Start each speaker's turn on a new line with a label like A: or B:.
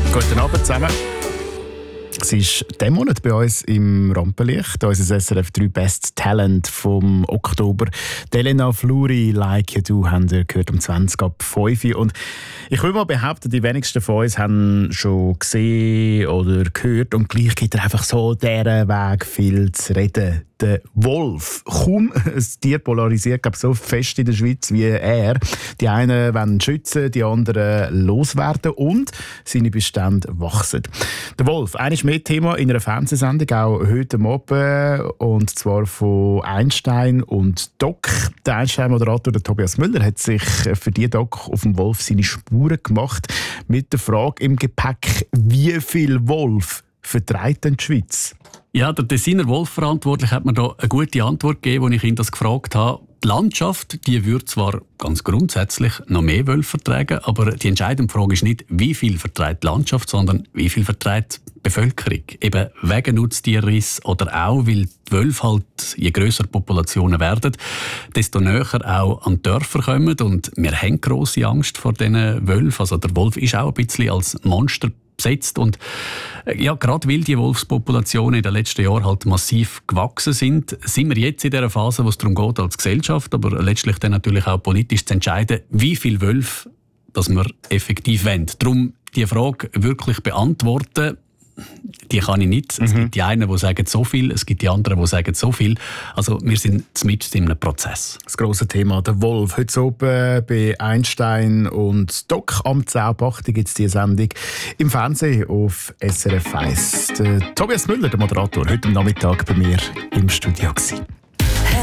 A: Guten Abend zusammen. Es ist diesen Monat bei uns im Rampenlicht, unser SRF 3 Best Talent vom Oktober. Elena Fluri, «Like You Do», haben wir gehört um 20 ab 5 Uhr. Und ich will mal behaupten, die wenigsten von uns haben schon gesehen oder gehört. Und gleich gibt er einfach so diesen Weg viel zu reden. Der Wolf. Kaum ein Tier polarisiert so fest in der Schweiz wie er. Die einen wollen schützen, die anderen loswerden und seine Bestände wachsen. Der Wolf, eines mehr Thema in einer Fernsehsendung, auch heute Abend, und zwar von Einstein und Doc. Der Einstein-Moderator Tobias Müller hat sich für die Doc auf dem Wolf seine Spuren gemacht, mit der Frage im Gepäck, wie viel Wolf vertreibt denn die Schweiz?
B: Ja, der Tessiner Wolf-Verantwortliche hat mir da eine gute Antwort gegeben, als ich ihn das gefragt habe. Die Landschaft, die würde zwar ganz grundsätzlich noch mehr Wölfe vertragen, aber die entscheidende Frage ist nicht, wie viel verträgt die Landschaft, sondern wie viel verträgt die Bevölkerung. Eben wegen Nutztierriss oder auch, weil die Wölfe halt, je grösser Populationen werden, desto näher auch an die Dörfer kommen. Und wir haben grosse Angst vor diesen Wölfen. Also der Wolf ist auch ein bisschen als Monster besetzt. Und ja, gerade weil die Wolfspopulationen in den letzten Jahren halt massiv gewachsen sind wir jetzt in der Phase, wo es darum geht, als Gesellschaft, aber letztlich dann natürlich auch politisch zu entscheiden, wie viele Wölfe dass wir effektiv wollen. Darum die Frage wirklich beantworten, die kann ich nicht. Es gibt die einen, die sagen so viel, es gibt die anderen, die sagen so viel. Also wir sind mitten in einem Prozess.
A: Das grosse Thema, der Wolf. Heute oben bei Einstein und Doc am 10.8 gibt es diese Sendung im Fernsehen auf SRF 1. Tobias Müller, der Moderator, heute am Nachmittag bei mir im Studio gewesen.